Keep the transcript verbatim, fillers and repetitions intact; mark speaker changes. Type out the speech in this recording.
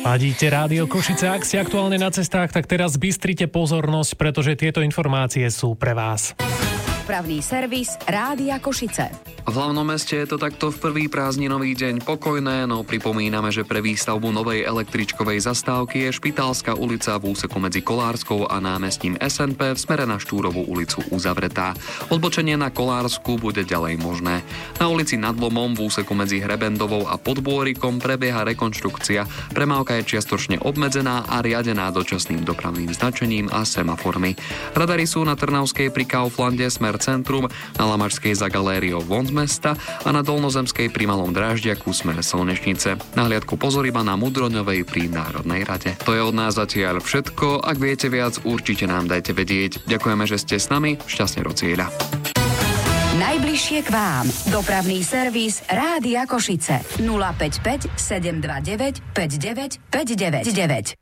Speaker 1: Ladíte Rádio Košice, ak ste aktuálne na cestách, tak teraz bystrite pozornosť, pretože tieto informácie sú pre vás.
Speaker 2: Dopravný servis Rádia Košice.
Speaker 3: V hlavnom meste je to takto v prvý prázdninový deň pokojné, no pripomíname, že pre výstavbu novej električkovej zastávky je Špitálska ulica v úseku medzi Kolárskou a námestím es en pé v smere na Štúrovú ulicu uzavretá. Odbočenie na Kolársku bude ďalej možné. Na ulici Nad Lomom v úseku medzi Hrebendovou a Podbôrikom prebieha rekonštrukcia. Premávka je čiastočne obmedzená a riadená dočasným dopravným značením a semaformi. Radary sú na Trnavskej pri Kauflande smer centrum, na Lamačskej za galériou von z mesta a na Dolnozemskej pri Malom Dráždiaku smer Slnečnice. Nahliadku pozor iba na Mudroňovej pri Národnej rade. To je od nás zatiaľ všetko. Ak viete viac, určite nám dajte vedieť. Ďakujeme, že ste s nami. Šťastne do cieľa.
Speaker 2: Najbližšie k vám. Dopravný servis Rádia Košice. nula päť päť sedem dva deväť päť deväť päť deväť deväť.